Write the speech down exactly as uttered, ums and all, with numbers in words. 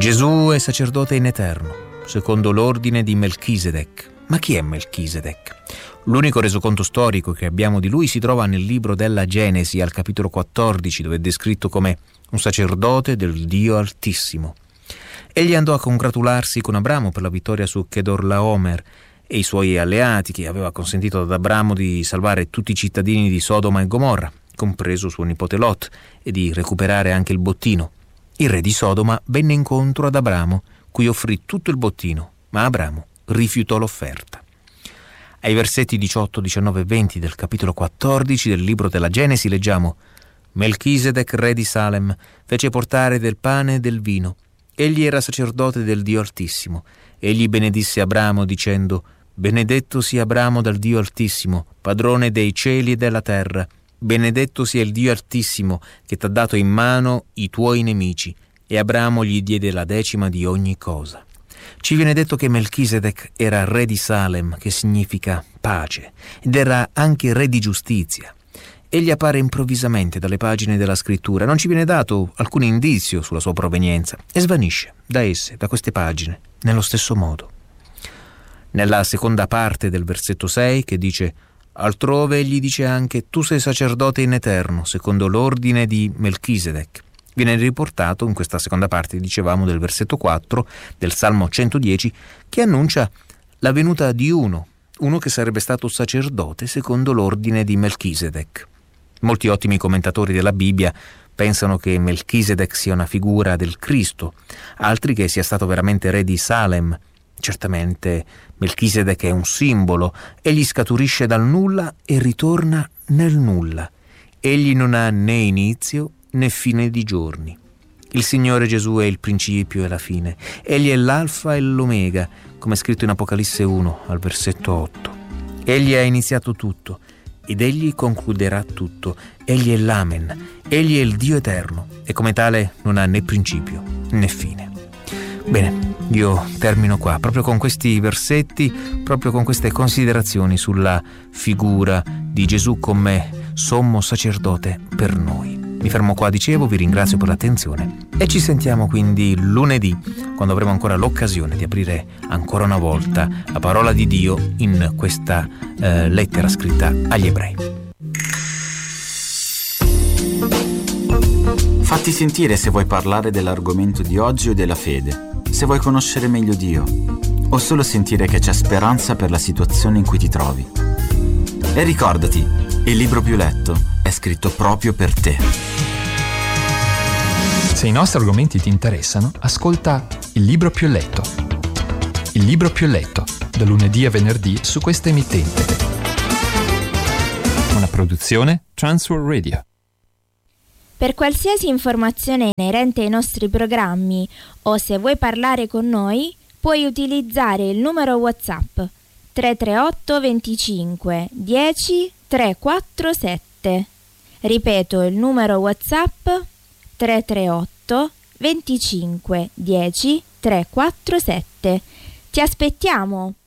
Gesù è sacerdote in eterno, secondo l'ordine di Melchisedec. Ma chi è Melchisedec? L'unico resoconto storico che abbiamo di lui si trova nel libro della Genesi, al capitolo quattordici, dove è descritto come un sacerdote del Dio Altissimo. Egli andò a congratularsi con Abramo per la vittoria su Chedorlaomer e i suoi alleati, che aveva consentito ad Abramo di salvare tutti i cittadini di Sodoma e Gomorra, compreso suo nipote Lot, e di recuperare anche il bottino. Il re di Sodoma venne incontro ad Abramo, cui offrì tutto il bottino, ma Abramo rifiutò l'offerta. Ai versetti diciotto, diciannove e venti del capitolo quattordici del libro della Genesi leggiamo: Melchisedec, re di Salem, fece portare del pane e del vino. Egli era sacerdote del Dio Altissimo. Egli benedisse Abramo dicendo: Benedetto sia Abramo dal Dio Altissimo, padrone dei cieli e della terra. Benedetto sia il Dio Altissimo che t'ha dato in mano i tuoi nemici. E Abramo gli diede la decima di ogni cosa. Ci viene detto che Melchisedec era re di Salem, che significa pace, ed era anche re di giustizia. Egli appare improvvisamente dalle pagine della scrittura, non ci viene dato alcun indizio sulla sua provenienza e svanisce da esse, da queste pagine, nello stesso modo. Nella seconda parte del versetto sei, che dice: altrove egli dice anche: tu sei sacerdote in eterno, secondo l'ordine di Melchisedec. Viene riportato in questa seconda parte, dicevamo, del versetto quattro del Salmo centodieci, che annuncia la venuta di uno, uno che sarebbe stato sacerdote secondo l'ordine di Melchisedec. Molti ottimi commentatori della Bibbia pensano che Melchisedec sia una figura del Cristo, altri che sia stato veramente re di Salem. Certamente Melchisedec è un simbolo, egli scaturisce dal nulla e ritorna nel nulla. Egli non ha né inizio né fine di giorni. Il Signore Gesù è il principio e la fine. Egli è l'alfa e l'omega, come è scritto in Apocalisse uno, al versetto otto. Egli ha iniziato tutto, ed egli concluderà tutto. Egli è l'Amen. Egli è il Dio eterno, e come tale non ha né principio né fine. Bene, io termino qua, proprio con questi versetti, proprio con queste considerazioni sulla figura di Gesù come sommo sacerdote per noi. Mi fermo qua, dicevo, vi ringrazio per l'attenzione e ci sentiamo quindi lunedì, quando avremo ancora l'occasione di aprire ancora una volta la parola di Dio in questa eh, lettera scritta agli ebrei. Fatti sentire se vuoi parlare dell'argomento di oggi o della fede, se vuoi conoscere meglio Dio o solo sentire che c'è speranza per la situazione in cui ti trovi. E ricordati, il libro più letto è scritto proprio per te. Se i nostri argomenti ti interessano, ascolta Il libro più letto. Il libro più letto, da lunedì a venerdì su questa emittente. Una produzione Transworld Radio. Per qualsiasi informazione inerente ai nostri programmi o se vuoi parlare con noi, puoi utilizzare il numero WhatsApp tre tre otto venticinque dieci trequarantasette. Ripeto il numero WhatsApp tre tre otto venticinque dieci trequarantasette. Ti aspettiamo!